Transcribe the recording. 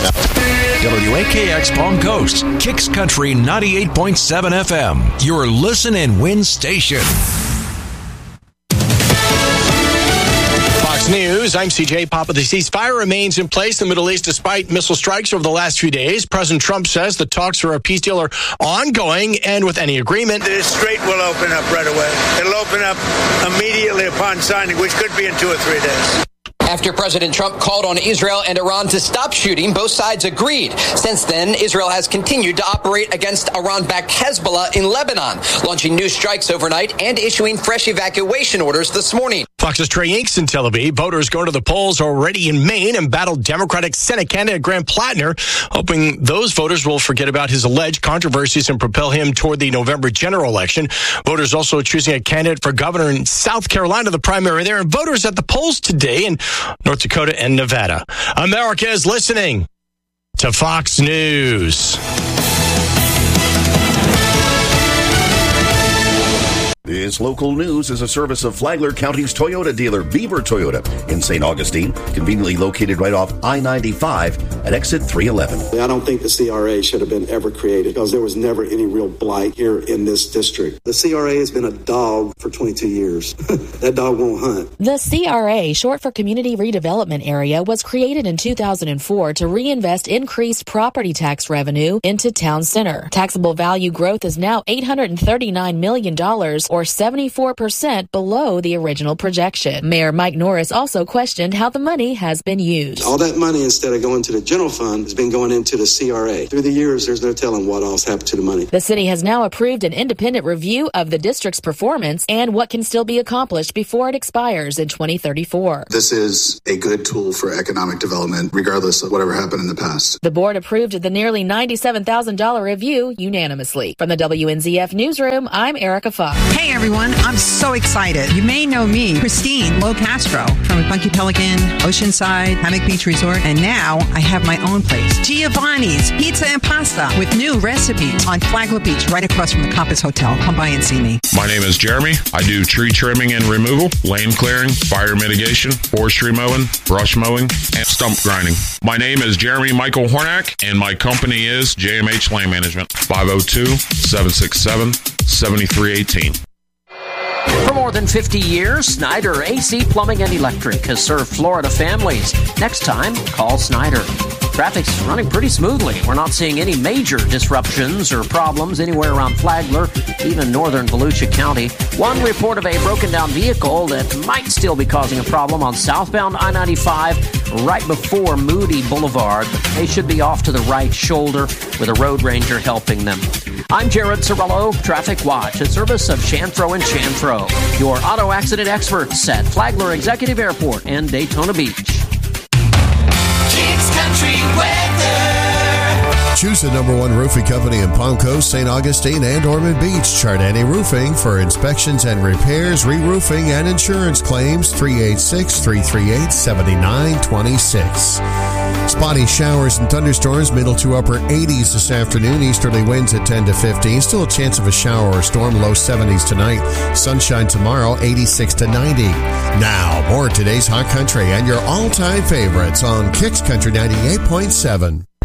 WAKX Palm Coast, Kicks Country 98.7 FM, your listen and win station. Fox News, I'm CJ Papa. The ceasefire remains in place in the Middle East despite missile strikes over the last few days. President Trump says the talks for a peace deal are ongoing, and with any agreement, the strait will open up right away. It'll open up immediately upon signing, which could be in 2 or 3 days. After President Trump called on Israel and Iran to stop shooting, both sides agreed. Since then, Israel has continued to operate against Iran-backed Hezbollah in Lebanon, launching new strikes overnight and issuing fresh evacuation orders this morning. Fox's Trey Inks in Tel Aviv. Voters going to the polls already in Maine, embattled Democratic Senate candidate Graham Plattner, hoping those voters will forget about his alleged controversies and propel him toward the November general election. Voters also choosing a candidate for governor in South Carolina, the primary there, and voters at the polls today in North Dakota and Nevada. America is listening to Fox News. This local news is a service of Flagler County's Toyota dealer, Beaver Toyota, in St. Augustine, conveniently located right off I-95 at exit 311. I don't think the CRA should have been ever created because there was never any real blight here in this district. The CRA has been a dog for 22 years. That dog won't hunt. The CRA, short for Community Redevelopment Area, was created in 2004 to reinvest increased property tax revenue into town center. Taxable value growth is now $839 million, or 74% below the original projection. Mayor Mike Norris also questioned how the money has been used. All that money, instead of going to the general fund, has been going into the CRA. Through the years, there's no telling what else happened to the money. The city has now approved an independent review of the district's performance and what can still be accomplished before it expires in 2034. This is a good tool for economic development, regardless of whatever happened in the past. The board approved the nearly $97,000 review unanimously. From the WNZF Newsroom, I'm Erica Fox. Hey everyone, I'm so excited. You may know me, Christine Locastro from Funky Pelican, Oceanside, Hammock Beach Resort, and now I have my own place, Giovanni's Pizza and Pasta, with new recipes on Flagler Beach, right across from the Compass Hotel. Come by and see me. My name is Jeremy. I do tree trimming and removal, lane clearing, fire mitigation, forestry mowing, brush mowing, and stump grinding. My name is Jeremy Michael Hornack, and my company is JMH Land Management, 502-767-7318. For more than 50 years, Snyder AC Plumbing and Electric has served Florida families. Next time, call Snyder. Traffic's running pretty smoothly. We're not seeing any major disruptions or problems anywhere around Flagler, even northern Volusia County. One report of a broken-down vehicle that might still be causing a problem on southbound I-95 right before Moody Boulevard. They should be off to the right shoulder with a road ranger helping them. I'm Jared Sorello, Traffic Watch, a service of Chanfro & Chanfro, your auto accident experts at Flagler Executive Airport and Daytona Beach. Kicks Country Weather. Choose the #1 roofing company in Palm Coast, St. Augustine, and Ormond Beach. Chardani Roofing for inspections and repairs, re-roofing, and insurance claims. 386-338-7926. Spotty showers and thunderstorms, middle to upper 80s this afternoon. Easterly winds at 10 to 15. Still a chance of a shower or storm, low 70s tonight. Sunshine tomorrow, 86 to 90. Now, more of today's Hot Country and your all-time favorites on Kicks Country 98.7.